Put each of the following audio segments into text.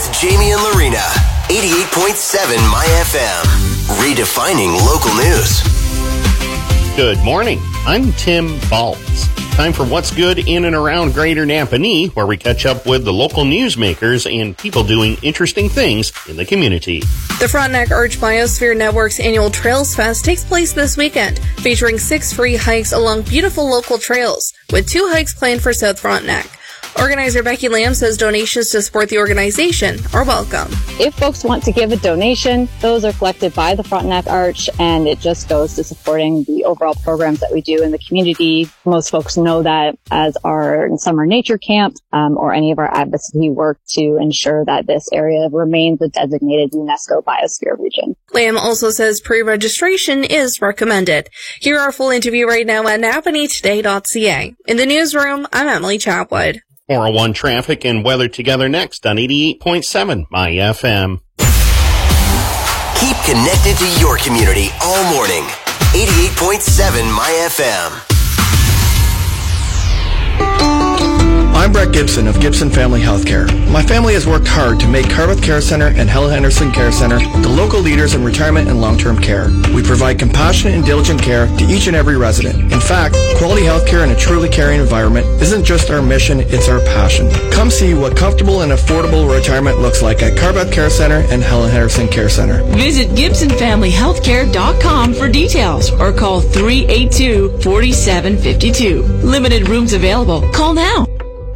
Jamie and Lorena. 88.7 My FM. Redefining local news. Good morning. I'm Tim Baltz. Time for What's Good in and around Greater Napanee, where we catch up with the local newsmakers and people doing interesting things in the community. The Frontenac Arch Biosphere Network's annual Trails Fest takes place this weekend, featuring 6 free hikes along beautiful local trails, with 2 hikes planned for South Frontenac. Organizer Becky Lamb says donations to support the organization are welcome. If folks want to give a donation, those are collected by the Frontenac Arch, and it just goes to supporting the overall programs that we do in the community. Most folks know that as our summer nature camp or any of our advocacy work to ensure that this area remains a designated UNESCO biosphere region. Lamb also says pre-registration is recommended. Hear our full interview right now at napaneetoday.ca. In the newsroom, I'm Emily Chapwood. 401 traffic and weather together next on 88.7 My FM. Keep connected to your community all morning. 88.7 My FM. I'm Brett Gibson of Gibson Family Healthcare. My family has worked hard to make Cardiff Care Centre and Helen Henderson Care Centre the local leaders in retirement and long-term care. We provide compassionate and diligent care to each and every resident. In fact, quality healthcare in a truly caring environment isn't just our mission, it's our passion. Come see what comfortable and affordable retirement looks like at Cardiff Care Centre and Helen Henderson Care Centre. Visit GibsonFamilyHealthcare.com for details or call 382-4752. Limited rooms available. Call now.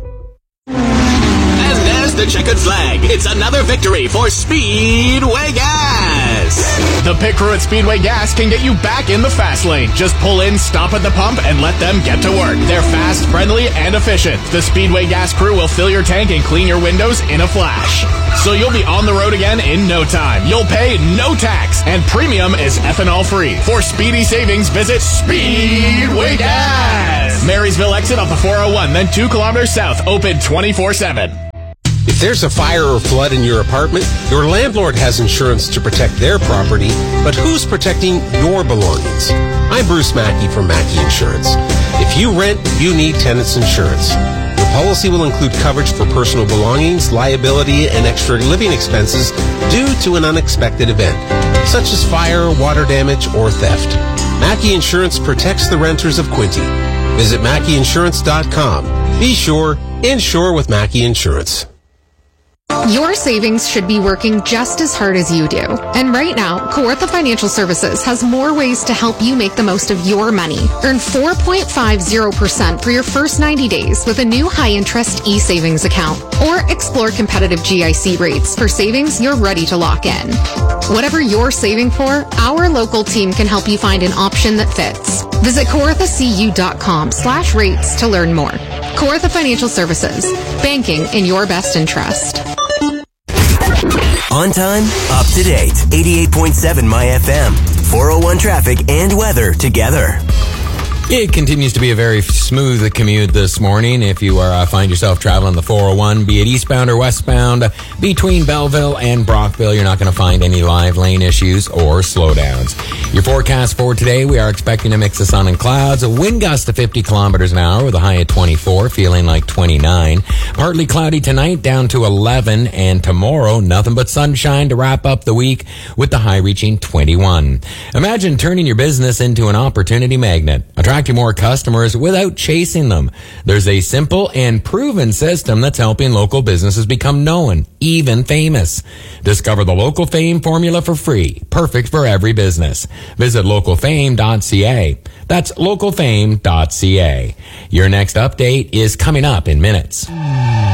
The checkered flag. It's another victory for Speedway Gas. The pit crew at Speedway Gas can get you back in the fast lane. Just pull in, stop at the pump, and let them get to work. They're fast, friendly, and efficient. The Speedway Gas crew will fill your tank and clean your windows in a flash. So you'll be on the road again in no time. You'll pay no tax, and premium is ethanol free. For speedy savings, visit Speedway Gas. Marysville exit off the 401, then 2 kilometers south, open 24/7. If there's a fire or flood in your apartment, your landlord has insurance to protect their property, but who's protecting your belongings? I'm Bruce Mackey from Mackey Insurance. If you rent, you need tenants insurance. Your policy will include coverage for personal belongings, liability, and extra living expenses due to an unexpected event, such as fire, water damage, or theft. Mackey Insurance protects the renters of Quinte. Visit MackeyInsurance.com. Be sure, insure with Mackey Insurance. Your savings should be working just as hard as you do. And right now, Kawartha Financial Services has more ways to help you make the most of your money. Earn 4.50% for your first 90 days with a new high-interest e-savings account. Or explore competitive GIC rates for savings you're ready to lock in. Whatever you're saving for, our local team can help you find an option that fits. Visit kawarthacu.com/rates to learn more. Kawartha Financial Services. Banking in your best interest. On time, up to date. 88.7 My FM. 401 traffic and weather together. It continues to be a very smooth commute this morning. If you find yourself traveling the 401, be it eastbound or westbound, between Belleville and Brockville, you're not going to find any live lane issues or slowdowns. Your forecast for today, we are expecting a mix of sun and clouds, a wind gust to 50 kilometers an hour with a high at 24, feeling like 29. Partly cloudy tonight, down to 11, and tomorrow, nothing but sunshine to wrap up the week with the high reaching 21. Imagine turning your business into an opportunity magnet. Attracting more customers without chasing them. There's a simple and proven system that's helping local businesses become known, even famous. Discover the Local Fame formula for free, perfect for every business. Visit localfame.ca. That's localfame.ca. Your next update is coming up in minutes.